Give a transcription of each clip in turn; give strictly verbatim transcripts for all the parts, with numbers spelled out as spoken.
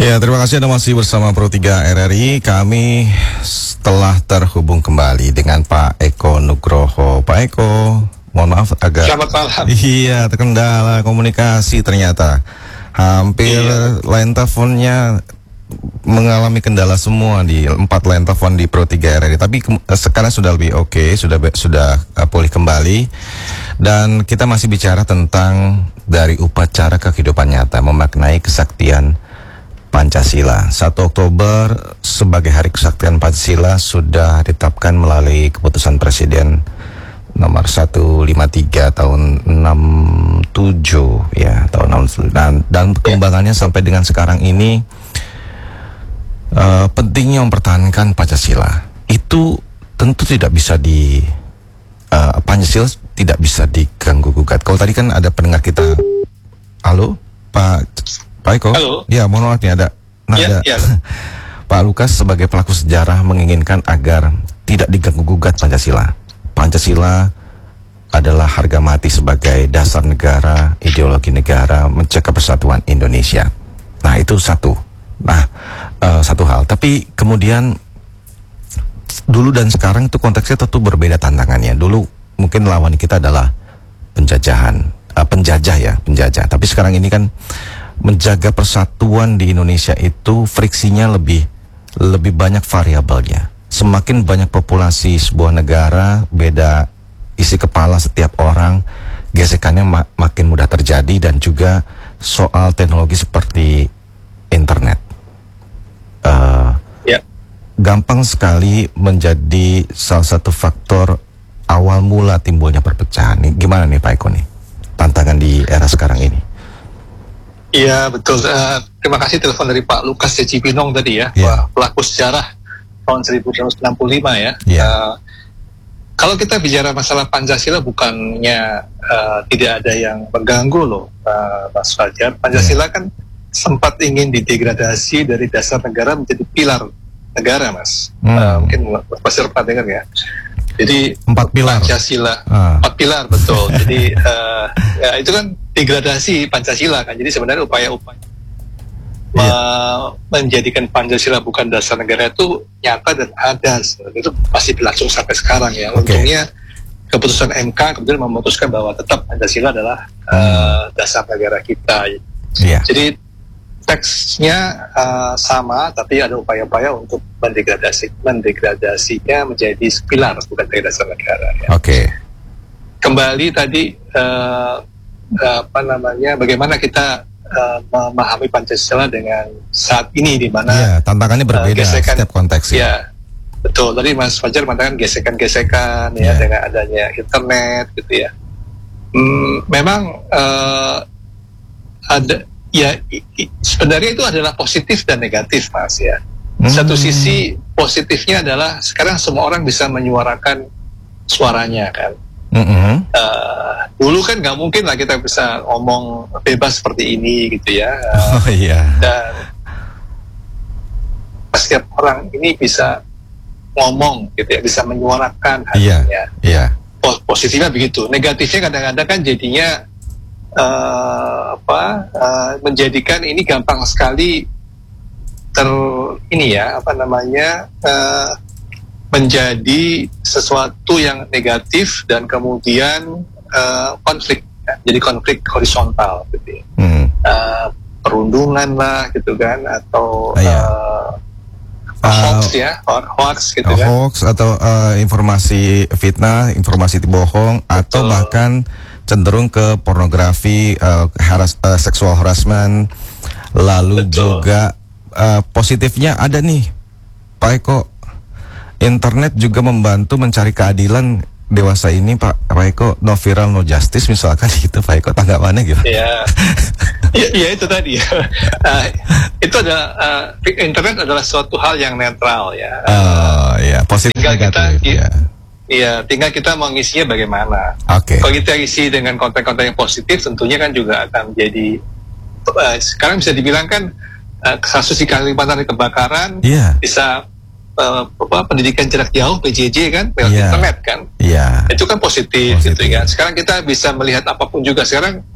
Ya, terima kasih Anda masih bersama Pro tiga R R I. Kami telah terhubung kembali dengan Pak Eko Nugroho. Pak Eko, mohon maaf agak... Selamat malam. Iya, terkendala komunikasi ternyata. Hampir iya. Line teleponnya mengalami kendala semua di empat line telepon di Pro tiga R R I. Tapi sekarang sudah lebih oke, okay, sudah sudah uh, pulih kembali. Dan kita masih bicara tentang dari upacara ke kehidupan nyata, memaknai kesaktian Pancasila. satu Oktober sebagai Hari Kesaktian Pancasila sudah ditetapkan melalui keputusan Presiden nomor seratus lima puluh tiga tahun enam puluh tujuh ya, tahun enam puluh tujuh. Dan, dan perkembangannya sampai dengan sekarang ini uh, pentingnya mempertahankan Pancasila. Itu tentu tidak bisa di uh, Pancasila tidak bisa diganggu gugat. Kalau tadi kan ada pendengar kita. Halo, Pak Pak Eko? Halo. Ya, mohon maaf nih ada, nah ya, ada ya. Pak Lukas sebagai pelaku sejarah menginginkan agar tidak diganggu gugat Pancasila. Pancasila adalah harga mati sebagai dasar negara, ideologi negara, mencegah persatuan Indonesia. Nah, itu satu. Nah, uh, satu hal. Tapi kemudian dulu dan sekarang itu konteksnya tentu berbeda tantangannya. Dulu mungkin lawan kita adalah penjajahan, uh, penjajah ya, penjajah. Tapi sekarang ini kan menjaga persatuan di Indonesia itu friksinya lebih lebih banyak variabelnya. Semakin banyak populasi sebuah negara, beda isi kepala setiap orang, gesekannya mak makin mudah terjadi. Dan juga soal teknologi seperti internet, uh, yeah. gampang sekali menjadi salah satu faktor awal mula timbulnya perpecahan. Nih, gimana nih Pak Eko nih tantangan di era sekarang ini? Iya betul. Uh, terima kasih telepon dari Pak Lukas de Cipinong tadi ya, yeah. pelaku sejarah tahun seribu sembilan ratus enam puluh lima ya. Yeah. Uh, kalau kita bicara masalah Pancasila, bukannya uh, tidak ada yang mengganggu loh, uh, Mas Fajar. Pancasila yeah. kan sempat ingin didegradasi dari dasar negara menjadi pilar negara, Mas. Hmm. Uh, mungkin Mas pernah dengar ya. Jadi empat pilar Pancasila, ah. empat pilar betul. Jadi uh, ya, itu kan degradasi Pancasila kan. Jadi sebenarnya upaya-upaya yeah. menjadikan Pancasila bukan dasar negara itu nyata dan ada. Itu pasti berlangsung sampai sekarang ya. Okay. Untungnya keputusan M K kemudian memutuskan bahwa tetap Pancasila adalah hmm. uh, dasar negara kita. Yeah. Jadi teksnya uh, sama, tapi ada upaya-upaya untuk mendegradasi, mendegradasinya menjadi pilar, bukan dari dasar negara. Ya. Oke. Okay. Kembali tadi uh, apa namanya, bagaimana kita uh, memahami Pancasila dengan saat ini, di mana yeah, tantangannya berbeda uh, gesekan, setiap konteks. Ya, betul. Tadi Mas Fajar mengatakan gesekan-gesekan yeah. ya dengan adanya internet, gitu ya. Hmm, memang uh, ada. Ya, i, i, sebenarnya itu adalah positif dan negatif, Mas ya. Hmm. Satu sisi positifnya adalah sekarang semua orang bisa menyuarakan suaranya kan. Hmm. Uh, dulu kan nggak mungkin lah kita bisa ngomong bebas seperti ini gitu ya. Uh, oh iya. Dan setiap orang ini bisa ngomong gitu ya, bisa menyuarakan hatinya. Iya. Yeah. Yeah. Positifnya begitu. Negatifnya kadang-kadang kan jadinya Uh, apa uh, menjadikan ini gampang sekali ter ini ya apa namanya uh, menjadi sesuatu yang negatif dan kemudian uh, konflik ya. Jadi konflik horizontal gitu ya. hmm. uh, perundungan lah gitu kan, atau uh, yeah. uh, hoax ya hoax gitu uh, kan, hoax atau uh, informasi fitnah, informasi bohong. Betul. Atau bahkan cenderung ke pornografi, uh, haras, uh, seksual harassment. Lalu betul. Juga uh, positifnya ada nih Pak Eko, internet juga membantu mencari keadilan dewasa ini Pak, Pak Eko. No viral no justice misalkan gitu Pak Eko, tanggapannya gitu. Ya, ya, ya itu tadi ya. uh, itu adalah uh, internet adalah suatu hal yang netral ya. Oh ya, positif negatif ya. Iya, tinggal kita mau ngisinya bagaimana. Oke. Okay. Kalau kita isi dengan konten-konten yang positif, tentunya kan juga akan menjadi uh, sekarang bisa dibilang kan uh, kasus di Kalimantan kebakaran, yeah. bisa uh, apa, pendidikan jarak jauh P J J kan, lewat yeah. internet kan, yeah. itu kan positif, positif gitu kan. Sekarang kita bisa melihat apapun juga. Sekarang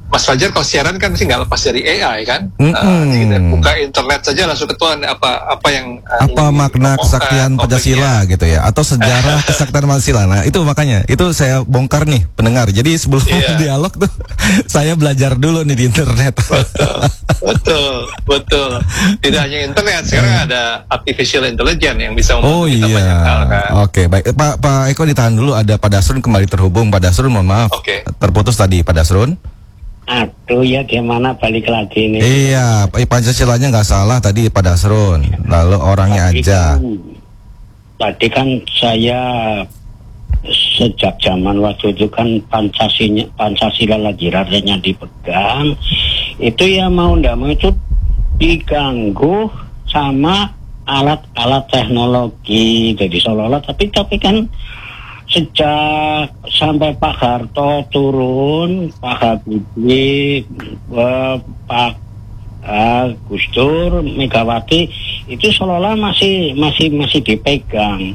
Mas Fajar kalau siaran kan sih nggak lepas dari A I kan. Mm-mm. Uh, gitu. Buka internet saja langsung ketahuan apa apa yang uh, apa makna kesaktian Pancasila gitu ya, atau sejarah kesaktian Pancasila. Nah itu makanya itu saya bongkar nih pendengar. Jadi sebelum Iya. dialog tuh saya belajar dulu nih di internet. betul, betul, betul. Tidak hanya internet, sekarang ada artificial intelligence yang bisa membantu Oh kita iya, banyak hal kan. oke baik. Eh, Pak Pak Eko ditahan dulu. Ada Pak Dasrun kembali terhubung. Pak Dasrun, mohon maaf, Oke. terputus tadi Pak Dasrun. Aduh ya gimana balik lagi nih. Iya, eh, Pancasilanya nggak salah tadi Pak Dasrun. Lalu orangnya Tadi aja. kan, tadi kan saya sejak zaman waktu itu kan Pancasila, Pancasila lagi rasanya dipegang. Itu ya mau ndak mau itu diganggu sama alat-alat teknologi. Jadi seolah-olah tapi tapi kan sejak sampai Pak Harto turun, Pak Habibie, eh, Pak eh, Gus Dur, Megawati itu seolah-olah masih masih masih dipegang.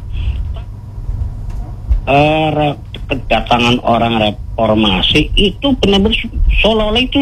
Eh, re- kedatangan orang reformasi itu benar-benar seolah-olah itu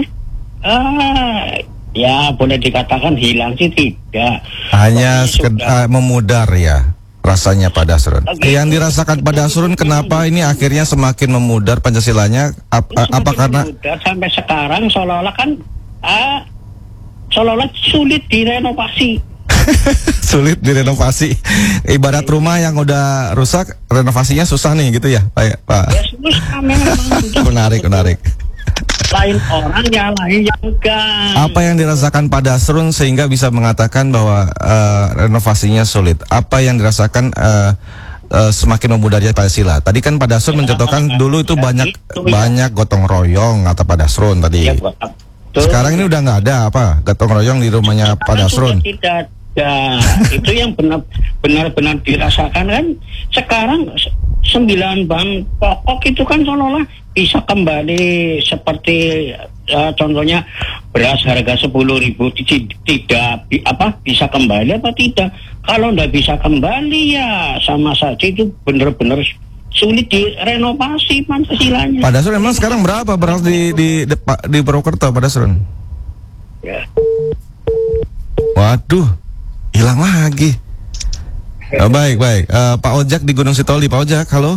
eh, ya boleh dikatakan hilang sih tidak. Hanya Pokoknya seked- sudah- eh, memudar ya rasanya Pak Dasrun. Oke. Yang dirasakan Pak Dasrun kenapa ini akhirnya semakin memudar Pancasilanya? Ap- eh, apa Semakin karena mudah sampai sekarang seolah-olah kan ah, seolah-olah sulit direnovasi. sulit direnovasi? Ibarat rumah yang udah rusak, renovasinya susah nih gitu ya, Pak? Pak. Ya susah memang. Sudah. Menarik, menarik. Lain orang ya lain yang enggak. Apa yang dirasakan Pak Dasrun sehingga bisa mengatakan bahwa eh, renovasinya sulit? Apa yang dirasakan eh, eh, semakin memudarnya Pancasila? Tadi kan Pak Dasrun mencontohkan dulu itu banyak banyak gotong royong kata Pak Dasrun tadi. Ya, betul. Sekarang ini udah nggak ada apa gotong royong di rumahnya Pak Sekarang Dasrun. sudah tidak ada. Itu yang benar benar-benar dirasakan kan. Sekarang se- sembilan bahan pokok itu kan seolah-olah bisa kembali seperti uh, contohnya beras harga sepuluh ribu tidak bi- apa bisa kembali apa tidak. Kalau tidak bisa kembali ya sama saja itu benar-benar sulit direnovasi Pancasilanya. Pak Dasrun emang sekarang berapa beras di di di, Pak- di Purwokerto Pak Dasrun? Ya. Waduh, hilang lagi. Oh, baik baik. Eh, Pak Ojak di Gunung Sitoli. Pak Ojak, halo.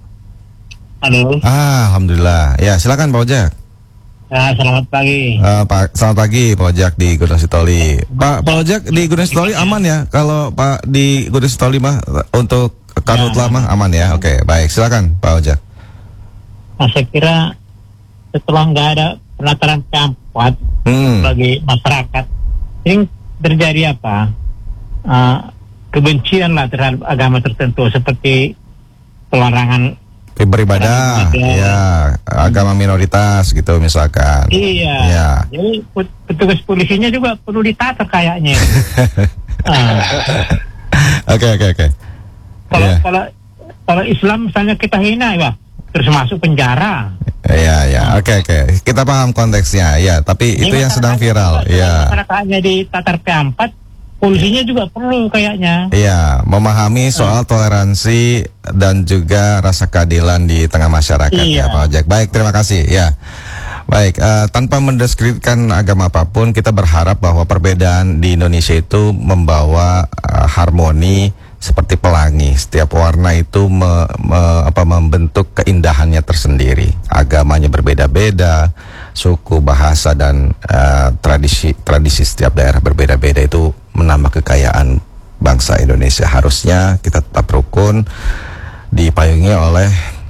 Halo. Ah, alhamdulillah. Ya, silakan Pak Ojak. Ya, selamat pagi. Eh, Pak, selamat pagi Pak Ojak di Gunung Sitoli. Pak Pak Ojak di Gunung Sitoli aman ya? Kalau Pak di Gunung Sitoli mah untuk karhutla mah aman ya? Oke, baik. Silakan Pak Ojak. Nah, saya kira setelah nggak ada penataran keempat Hmm. bagi masyarakat, ini terjadi apa? Uh, kebencian lah terhadap agama tertentu seperti pelarangan. Beribadah, Beribadah. ya, agama minoritas gitu misalkan. Iya. Ya. Jadi pet- petugas polisinya juga perlu ditata kayaknya. Ah, Oke oke oke. kalau Iya. kalau kalau Islam misalnya kita hina ya, terus masuk penjara. Iya ya, oke oke. Kita paham konteksnya, ya. Tapi itu yang sedang viral, ya. Masyarakatnya di tatar P empat, polisinya juga perlu kayaknya. Iya, memahami soal toleransi dan juga rasa keadilan di tengah masyarakat ya Iya. Pak Ojek. Baik, terima kasih ya. Baik, eh, tanpa mendeskripsikan agama apapun, kita berharap bahwa perbedaan di Indonesia itu membawa eh, harmoni seperti pelangi. Setiap warna itu me- me- apa, membentuk keindahannya tersendiri. Agamanya berbeda-beda, suku, bahasa dan eh, tradisi tradisi setiap daerah berbeda-beda, itu menambah kekayaan bangsa Indonesia. Harusnya kita tetap rukun, dipayungi oleh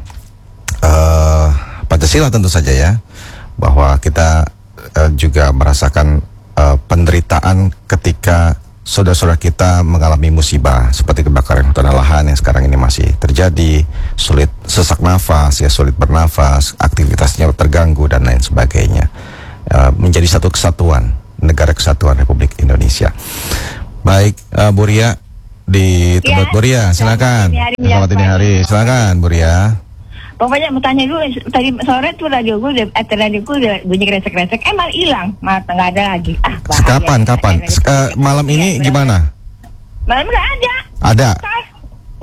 eh, Pancasila tentu saja ya, bahwa kita eh, juga merasakan eh, penderitaan ketika saudara-saudara kita mengalami musibah seperti kebakaran hutan dan lahan yang sekarang ini masih terjadi, sulit sesak nafas, ya sulit bernafas, aktivitasnya terganggu dan lain sebagainya. Eh, menjadi satu kesatuan, negara kesatuan Republik Indonesia. Baik, uh, Bu Ria di tempat Ya, Bu Ria, silakan. selamat ini hari, Selamat ini hari, silakan Bu Ria. Pokoknya mau tanya dulu, tadi sore tuh radio gue udah, eh, radio gue udah bunyi kresek-kresek, eh malah hilang, malah nggak ada lagi. Ah, bahaya. Kapan, kapan? Ada Sek- eh, malam ini Iya, gimana? Malam nggak ada. Ada. Ntar, nggak.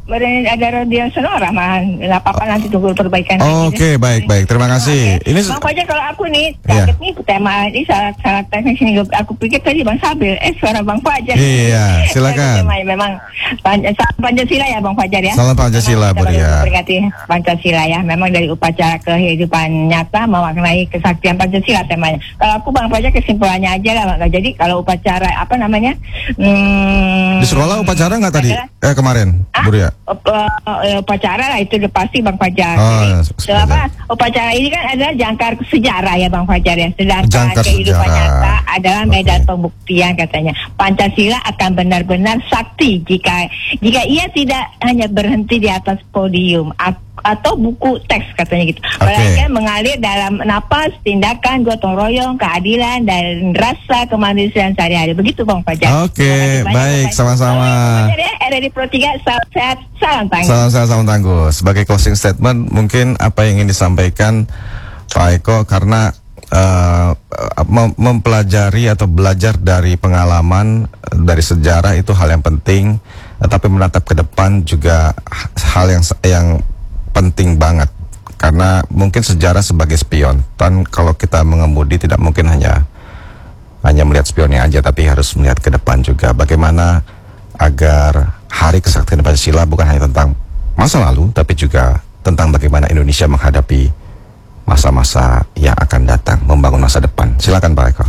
Beren ada radio sonora mah, nggak apa-apa nanti tunggu perbaikan. Oh, Oke, okay, baik baik. Terima kasih. Okay. Ini Bang Fajar, kalau aku nih, Iya. sakit nih tema ini salah salah teknis ini. Aku pikir tadi Bang Sabil, eh suara Bang Fajar. Iya, silakan. Tema memang Pan- salam Pancasila ya Bang Fajar ya. Salam Pancasila, Memang Bu kita Ria. memperingati Pancasila ya. Memang dari upacara kehidupan nyata memaknai kesaktian Pancasila temanya. Kalau aku Bang Fajar kesimpulannya aja lah. Bang. Jadi kalau upacara apa namanya? Hmm, Di sekolah upacara nggak tadi? adalah- Eh kemarin, Ah, Bu Ria. up- uh, uh, upacara lah itu udah pasti Bang Fajar. Oh, Jadi, se- so, apa upacara ini kan adalah jangkar sejarah ya Bang Fajar ya. Sedangkan Jangkar kehidupan sejarah. nyata adalah medan Oke. pembuktian katanya. Pancasila akan benar-benar sakti jika jika ia tidak hanya berhenti di atas podium at- atau buku teks katanya gitu. Melainkan mengalir dalam napas, tindakan, gotong royong, keadilan dan rasa kemanusiaan sehari-hari. Begitu Bang Fajar. Oke, Terima kasih banyak, baik, Bang Fajar. sama-sama. Bang Fajar ya, R R D Pro tiga, salam sehat, salam tangguh. Salam salam salam tangguh. Sebagai closing statement, mungkin apa yang ingin disampaikan Pak Eko karena uh, mem- mempelajari atau belajar dari pengalaman uh, dari sejarah itu hal yang penting, uh, tapi menatap ke depan juga h- hal yang yang penting banget karena mungkin sejarah sebagai spion. Dan kalau kita mengemudi tidak mungkin hanya hanya melihat spionnya aja, tapi harus melihat ke depan juga. Bagaimana agar Hari Kesaktian Pancasila bukan hanya tentang masa lalu, tapi juga tentang bagaimana Indonesia menghadapi masa-masa yang akan datang, membangun masa depan. Silakan Pak Eko.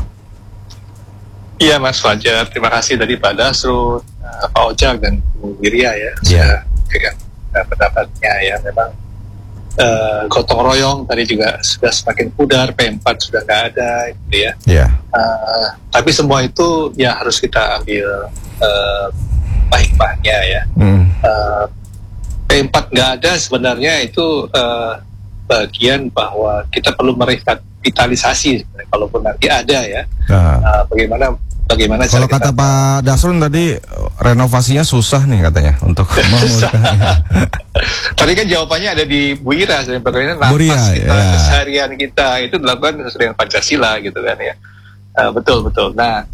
Iya Mas Fajar, terima kasih dari Pak Dasrul, uh, Pak Ojak dan Bu Wiria ya Iya. sudah memberikan uh, pendapatnya ya. Memang uh, gotong royong tadi juga sudah semakin pudar, P empat sudah nggak ada gitu ya. Ya, Uh, tapi semua itu ya harus kita ambil uh, hikmahnya ya. hmm. Uh, P empat nggak ada sebenarnya itu uh, bagian bahwa kita perlu merevitalisasi sebenarnya, kalaupun nanti ada ya. Nah, Uh, bagaimana bagaimana kalau cara kata kita- Pak Dasrun tadi renovasinya susah nih katanya untuk memulihkan. Tadi kan jawabannya ada di Bu Ira, bagaimana Bu Ira, nafas kita, ya. keseharian kita itu dilakukan sesuai dengan Pancasila gitu kan ya. Uh, betul betul. Nah,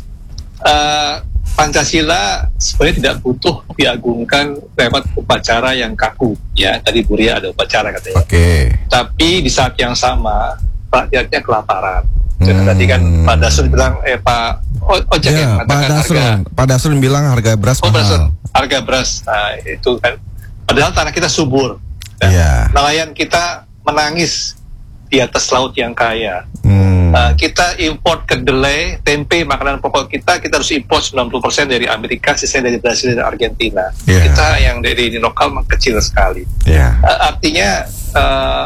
uh, Pancasila sebenarnya tidak butuh diagungkan lewat upacara yang kaku ya. Tadi Bu Ria ada upacara katanya. Oke. Tapi di saat yang sama rakyatnya kelaparan. Jadi Hmm. tadi kan Pak Dasrul bilang, eh Pak O- Ojek Ya, yang Pak mengatakan Dasrun, harga, Pak Dasrun bilang harga beras oh, beras, mahal. harga beras, nah, itu kan. Padahal tanah kita subur. Dan Iya. nelayan kita menangis di atas laut yang kaya. Hmm. Uh, kita import kedelai, tempe, makanan pokok kita, kita harus import sembilan puluh persen dari Amerika, sisanya dari Brasil dan Argentina. Yeah. Kita yang dari lokal memang kecil sekali. Ya. Uh, artinya, uh,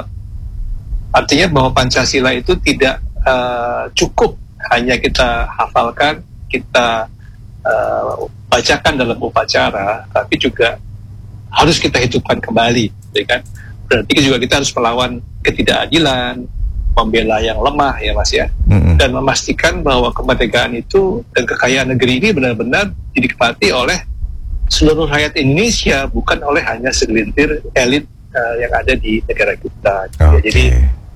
artinya bahwa Pancasila itu tidak uh, cukup hanya kita hafalkan, kita uh, bacakan dalam upacara, tapi juga harus kita hidupkan kembali, ya kan? Berarti juga kita harus melawan ketidakadilan, membela yang lemah ya Mas ya, Mm-mm. dan memastikan bahwa kemerdekaan itu dan kekayaan negeri ini benar-benar dinikmati oleh seluruh rakyat Indonesia, bukan oleh hanya segelintir elit uh, yang ada di negara kita. Ya, Oke. jadi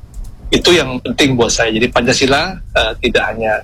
itu yang penting buat saya. Jadi Pancasila uh, tidak hanya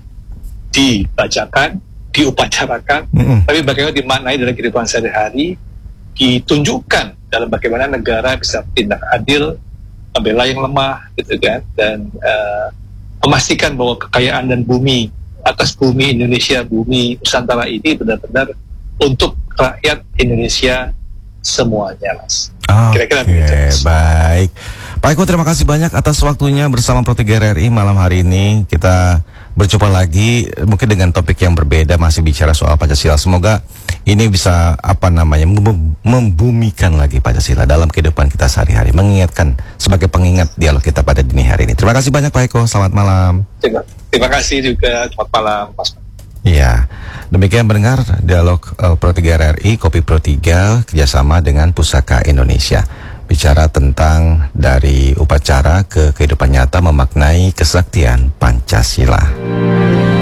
dibacakan, diupacarakan, Mm-mm. tapi bagaimana dimaknai dalam kehidupan sehari-hari, ditunjukkan dalam bagaimana negara bisa bertindak adil, membela yang lemah, gitu kan, dan uh, memastikan bahwa kekayaan dan bumi atas bumi Indonesia, bumi Nusantara ini benar-benar untuk rakyat Indonesia semuanya, Mas. Kira-kira Oke, begitu, Mas. baik. Pak Eko, terima kasih banyak atas waktunya bersama Pro tiga R R I malam hari ini. Kita berjumpa lagi mungkin dengan topik yang berbeda, masih bicara soal Pancasila. Semoga ini bisa apa namanya mem- membumikan lagi Pancasila dalam kehidupan kita sehari-hari, mengingatkan sebagai pengingat dialog kita pada dini hari ini. Terima kasih banyak Pak Eko, selamat malam. Terima, terima kasih juga, selamat malam, Mas. Iya, demikian mendengar dialog uh, Pro tiga R R I, Kopi Pro tiga kerjasama dengan Pusaka Indonesia. Bicara tentang dari upacara ke kehidupan nyata memaknai kesaktian Pancasila.